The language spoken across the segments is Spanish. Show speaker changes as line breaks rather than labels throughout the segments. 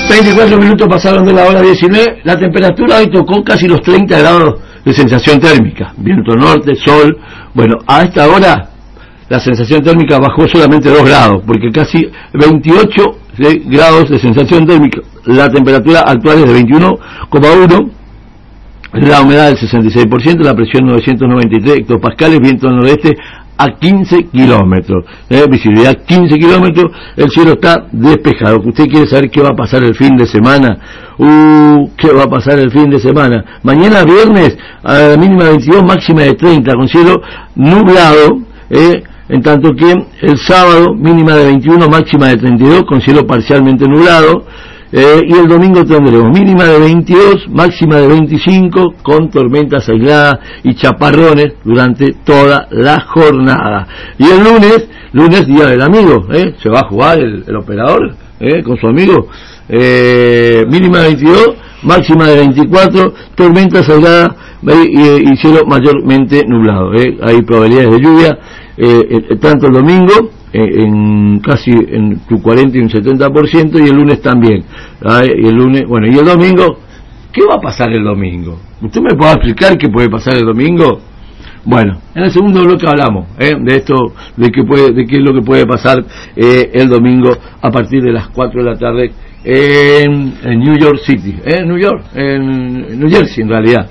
24 minutos pasaron de la hora 19. La temperatura hoy tocó casi los 30 grados de sensación térmica. Viento norte, sol. Bueno, a esta hora la sensación térmica bajó solamente 2 grados, porque casi 28 grados de sensación térmica. La temperatura actual es de 21,1. La humedad del 66%, la presión 993 hectopascales, viento del noroeste a 15 kilómetros, visibilidad 15 kilómetros, el cielo está despejado. Usted quiere saber qué va a pasar el fin de semana. ¿Qué va a pasar el fin de semana? Mañana viernes, a la mínima de 22, máxima de 30, con cielo nublado, en tanto que el sábado, mínima de 21, máxima de 32, con cielo parcialmente nublado. Y el domingo tendremos mínima de 22, máxima de 25, con tormentas aisladas y chaparrones durante toda la jornada. Y el lunes día del amigo, se va a jugar el operador con su amigo, mínima de 22, máxima de 24, tormentas aisladas y cielo mayormente nublado. Hay probabilidades de lluvia tanto el domingo en casi en tu 40 y un 70%, y el lunes también. Y el lunes, bueno, y el domingo, ¿qué va a pasar el domingo? ¿Usted me puede explicar qué puede pasar el domingo? Bueno, en el segundo bloque hablamos de esto, de qué es lo que puede pasar el domingo a partir de las 4 de la tarde en New York City, en New Jersey en realidad.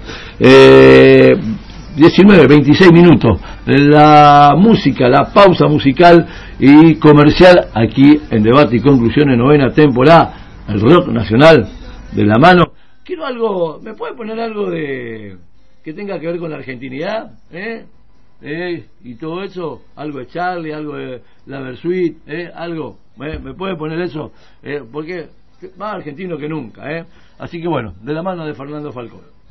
26 minutos, la música, la pausa musical y comercial aquí en Debate y Conclusiones, novena temporada, el rock nacional de la mano. Quiero algo, ¿me puede poner algo de que tenga que ver con la argentinidad? Y todo eso, algo de Charlie, algo de la Versuit, algo, ¿me puede poner eso? Porque más argentino que nunca, así que bueno, de la mano de Fernando Falcón.